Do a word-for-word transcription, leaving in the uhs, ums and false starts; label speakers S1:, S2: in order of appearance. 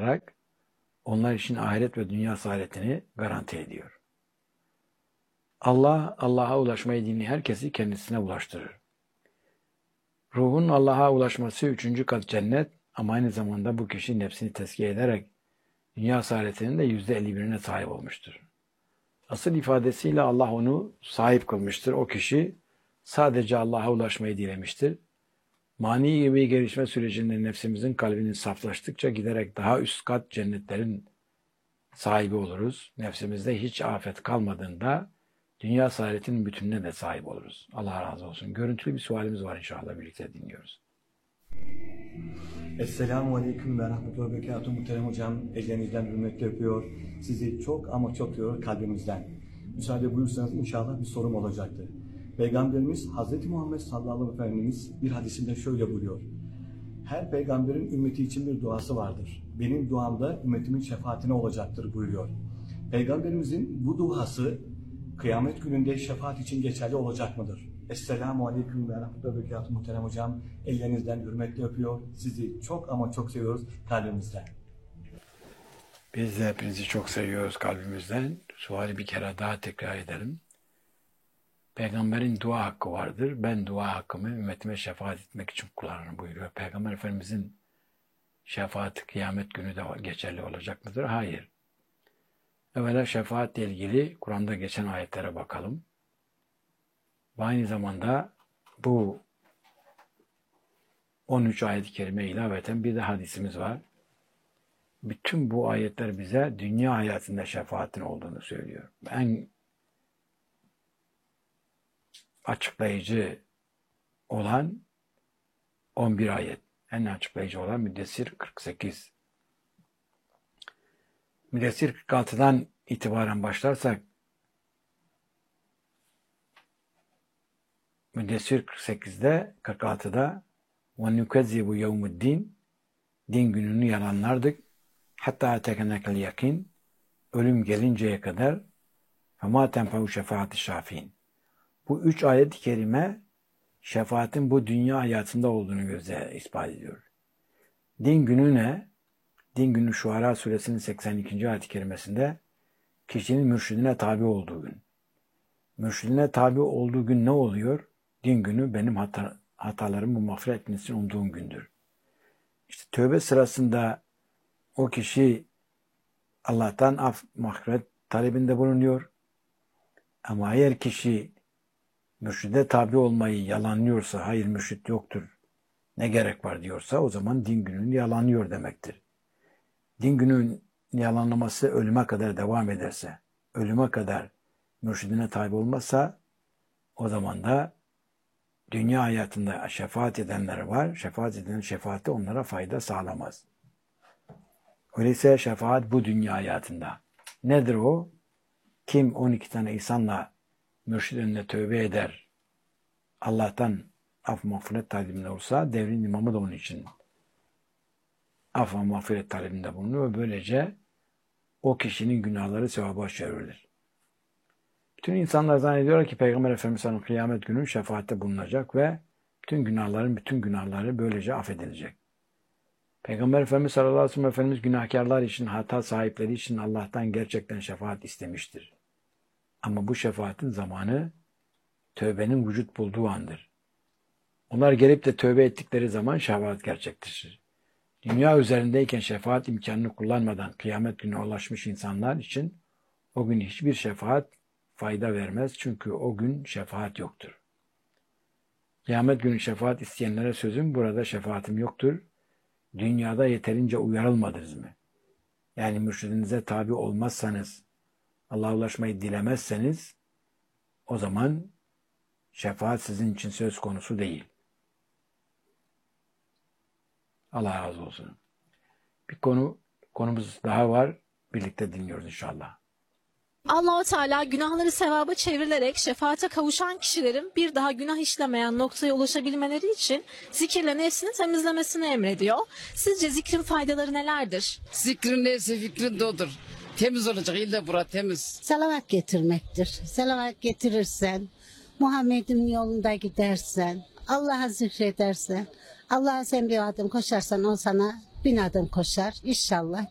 S1: olarak onlar için ahiret ve dünya saadetini garanti ediyor. Allah, Allah'a ulaşmayı dinleyen herkesi kendisine ulaştırır. Ruhun Allah'a ulaşması üçüncü kat cennet ama aynı zamanda bu kişi nefsini tezkiye ederek dünya saadetinin de yüzde elli birine sahip olmuştur. Asıl ifadesiyle Allah onu sahip kılmıştır. O kişi sadece Allah'a ulaşmayı dilemiştir. Mani gibi gelişme sürecinde nefsimizin kalbinin saflaştıkça giderek daha üst kat cennetlerin sahibi oluruz. Nefsimizde hiç afet kalmadığında dünya saadetinin bütününe de sahip oluruz. Allah razı olsun. Görüntülü bir sualimiz var inşallah birlikte dinliyoruz.
S2: Esselamu Aleyküm ve Rahmetullahi ve Berekatuhu. Muhterem hocam, ellerinizden hürmetle öpüyor. Sizi çok ama çok seviyor kalbimizden. Müsaade buyursanız inşallah bir sorum olacaktı. Peygamberimiz Hazreti Muhammed sallallahu aleyhi ve Efendimiz bir hadisinde şöyle buyuruyor. Her peygamberin ümmeti için bir duası vardır. Benim duam da ümmetimin şefaatine olacaktır buyuruyor. Peygamberimizin bu duası kıyamet gününde şefaat için geçerli olacak mıdır? Esselamu Aleyküm ve Rahmetullahi ve Berekatuhu. Muhterem hocam, ellerinizden hürmetle öpüyor. Sizi çok ama çok seviyoruz kalbimizden.
S1: Biz de hepinizi çok seviyoruz kalbimizden. Suali bir kere daha tekrar edelim. Peygamberin dua hakkı vardır. Ben dua hakkımı ümmetime şefaat etmek için kullanırım buyuruyor. Peygamber Efendimizin şefaati kıyamet günü de geçerli olacak mıdır? Hayır. Evvela şefaatle ilgili Kur'an'da geçen ayetlere bakalım. Ve aynı zamanda bu on üç ayet-i kerime ilaveten bir de hadisimiz var. Bütün bu ayetler bize dünya hayatında şefaatin olduğunu söylüyor. En açıklayıcı olan on bir ayet. En açıklayıcı olan Müddessir kırk sekiz. Müddessir kırk altıdan itibaren başlarsak Müddessir kırk sekizde kırk altıda وَنُكَذِّبُ يَوْمُ الدِّينِ Din gününü yalanlardık. Hatta tekenekel yakin ölüm gelinceye kadar فَمَا تَنْفَعُ شَفَاعَةِ الشَّافِينَ Bu üç ayet-i kerime şefaatin bu dünya hayatında olduğunu göze ispat ediyor. Din günü ne? Din günü Şuara suresinin seksen ikinci ayet-i kerimesinde kişinin mürşidine tabi olduğu gün. Mürşidine tabi olduğu gün ne oluyor? Din günü benim hata, hatalarımı mağfiret etmesini umduğum gündür. İşte tövbe sırasında o kişi Allah'tan af, mağfiret talebinde bulunuyor. Ama eğer kişi mürşide tabi olmayı yalanlıyorsa, hayır mürşit yoktur, ne gerek var diyorsa o zaman din gününü yalanlıyor demektir. Din günün yalanlaması ölüme kadar devam ederse, ölüme kadar mürşidine tabi olmazsa o zaman da dünya hayatında şefaat edenler var. Şefaat eden şefaati onlara fayda sağlamaz. Öyleyse şefaat bu dünya hayatında. Nedir o? Kim on iki tane insanla mürşid önüne tövbe eder, Allah'tan af mağfiret talebinde olsa devrin imamı da onun için af ve mağfiret talebinde bulunuyor ve böylece o kişinin günahları sevaba çevrilir. Bütün insanlar zannediyorlar ki Peygamber Efendimiz'in kıyamet günü şefaatte bulunacak ve bütün günahların bütün günahları böylece affedilecek. Peygamber Efendimiz sallallahu aleyhi ve sellem Efendimiz günahkarlar için, hata sahipleri için Allah'tan gerçekten şefaat istemiştir. Ama bu şefaatin zamanı tövbenin vücut bulduğu andır. Onlar gelip de tövbe ettikleri zaman şefaat gerçekleşir. Dünya üzerindeyken şefaat imkanını kullanmadan kıyamet gününe ulaşmış insanlar için o gün hiçbir şefaat fayda vermez. Çünkü o gün şefaat yoktur. Kıyamet günü şefaat isteyenlere sözüm burada şefaatim yoktur. Dünyada yeterince uyarılmadınız mı? Yani mürşidinize tabi olmazsanız, Allah'a ulaşmayı dilemezseniz o zaman şefaat sizin için söz konusu değil. Allah razı olsun. Bir konu konumuz daha var. Birlikte dinliyoruz inşallah.
S3: Allah-u Teala günahları sevaba çevrilerek şefaate kavuşan kişilerin bir daha günah işlemeyen noktaya ulaşabilmeleri için zikirle nefsini temizlemesini emrediyor. Sizce zikrin faydaları nelerdir?
S4: Zikrin neyse fikrin de odur. Temiz olacak, ille bura temiz.
S5: Salavat getirmektir. Salavat getirirsen, Muhammed'in yolunda gidersen, Allah'a zikredersen, Allah'a sen bir adım koşarsan o sana bin adım koşar. İnşallah